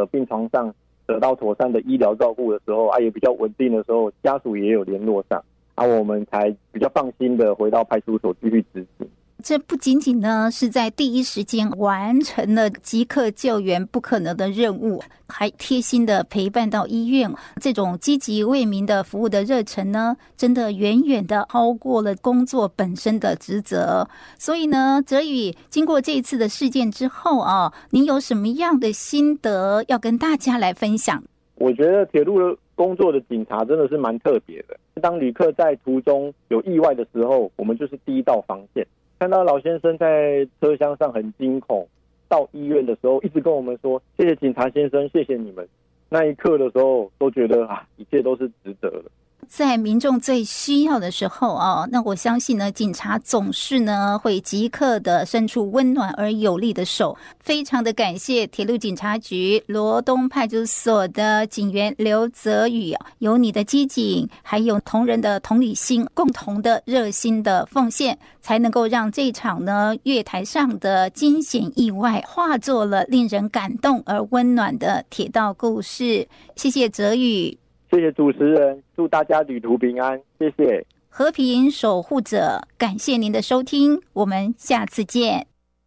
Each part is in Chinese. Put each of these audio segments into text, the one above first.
病床上得到妥善的医疗照顾的时候也比较稳定的时候，家属也有联络上我们才比较放心的回到派出所继续执行。 这不仅仅呢是在第一时间完成了即刻救援不可能的任务，还贴心的陪伴到医院，这种积极为民的服务的热忱呢，真的远远的超过了工作本身的职责。所以呢，哲宇经过这一次的事件之后您有什么样的心得要跟大家来分享？ 我觉得铁路工作的警察真的是蛮特别的，当旅客在途中有意外的时候，我们就是第一道防线。看到老先生在车厢上很惊恐，到医院的时候一直跟我们说谢谢警察先生，谢谢你们。那一刻的时候都觉得一切都是值得的。 在民众最需要的时候那我相信呢，警察总是呢会即刻的伸出温暖而有力的手。非常的感谢铁路警察局罗东派出所的警员刘泽宇，有你的机警，还有同仁的同理心，共同的热心的奉献，才能够让这场呢月台上的惊险意外化作了令人感动而温暖的铁道故事。谢谢泽宇。 谢谢主持人，祝大家旅途平安，谢谢。 和平守护者，感谢您的收听，我们下次见。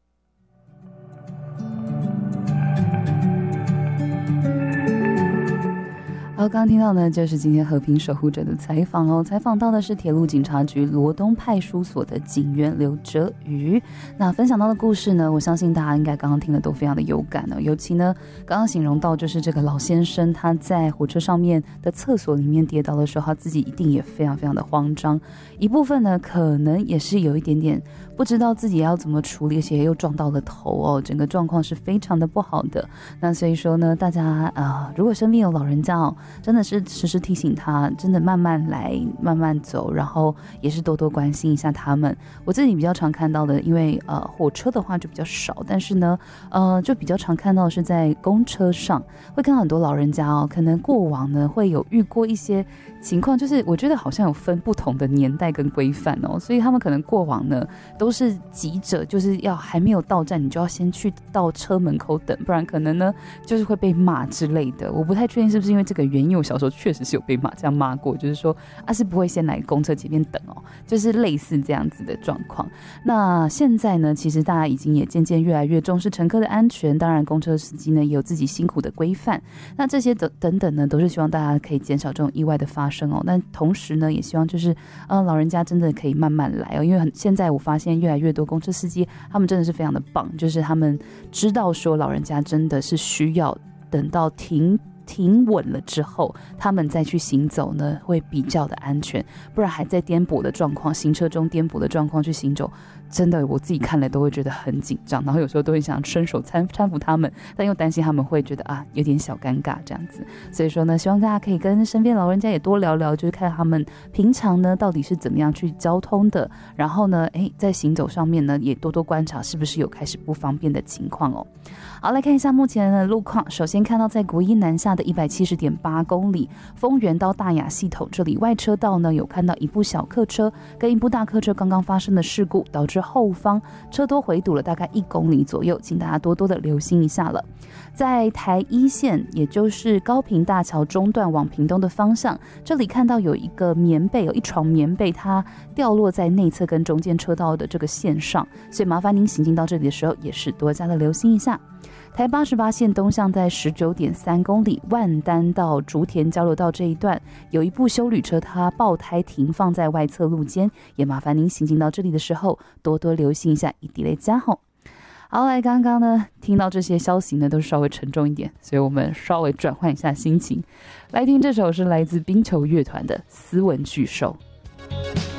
好，刚刚听到呢，就是今天和平守护者的采访哦。采访到的是铁路警察局罗东派出所的警员刘哲宇。那分享到的故事呢，我相信大家应该刚刚听的都非常的有感哦。尤其呢，刚刚形容到就是这个老先生他在火车上面的厕所里面跌倒的时候，他自己一定也非常非常的慌张。一部分呢，可能也是有一点点不知道自己要怎么处理，而且又撞到了头哦，整个状况是非常的不好的。那所以说呢，大家如果身边有老人家真的是时时提醒他，真的慢慢来，慢慢走，然后也是多多关心一下他们。我自己比较常看到的，因为火车的话就比较少，但是呢就比较常看到是在公车上会看到很多老人家可能过往呢会有遇过一些情况，就是我觉得好像有分不同的年代跟规范所以他们可能过往呢都是急着就是要还没有到站，你就要先去到车门口等，不然可能呢就是会被骂之类的。我不太确定是不是因为这个原因，因为我小时候确实是有被这样骂过，就是说是不会先来公车前面等就是类似这样子的状况。那现在呢，其实大家已经也渐渐越来越重视乘客的安全，当然公车司机呢也有自己辛苦的规范，那这些等等呢都是希望大家可以减少这种意外的发生但同时呢也希望就是老人家真的可以慢慢来因为现在我发现越来越多公车司机他们真的是非常的棒，就是他们知道说老人家真的是需要等到停稳了之后，他们再去行走呢会比较的安全，不然还在颠簸的状况，行车中颠簸的状况去行走，真的我自己看了都会觉得很紧张，然后有时候都会想伸手搀扶他们，但又担心他们会觉得有点小尴尬这样子。所以说呢，希望大家可以跟身边老人家也多聊聊，就是看他们平常呢到底是怎么样去交通的，然后呢在行走上面呢也多多观察是不是有开始不方便的情况好，来看一下目前的路况。首先看到在国一南下的170.8公里丰原到大雅系统，这里外车道呢有看到一部小客车跟一部大客车刚刚发生的事故，导致后方车多回堵了大概1公里左右，请大家多多的留心一下了。在台一线，也就是高屏大桥中段往屏东的方向，这里看到有一个棉被，有一床棉被，它掉落在内侧跟中间车道的这个线上，所以麻烦您行进到这里的时候也是多加的留心一下。台88线东向在19.3公里万丹到竹田交流道这一段，有一部休旅车它爆胎停放在外侧路肩，也麻烦您行进到这里的时候多多留心一下，以地雷加吼。好，来刚刚呢听到这些消息呢都是稍微沉重一点，所以我们稍微转换一下心情，来听这首是来自冰球乐团的斯文巨兽。